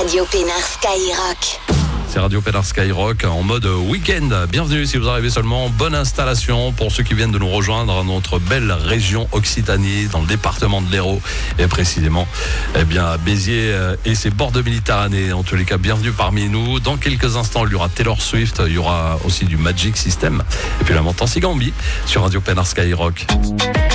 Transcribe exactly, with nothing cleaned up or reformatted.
Radio Pénard Skyrock. C'est Radio Pénard Skyrock en mode week-end. Bienvenue si vous arrivez seulement. Bonne installation pour ceux qui viennent de nous rejoindre dans notre belle région Occitanie, dans le département de l'Hérault et précisément eh bien, à Béziers et ses bords de Méditerranée. En tous les cas, bienvenue parmi nous. Dans quelques instants, il y aura Taylor Swift, il y aura aussi du Magic System et puis la montante Gambi sur Radio Pénard Skyrock.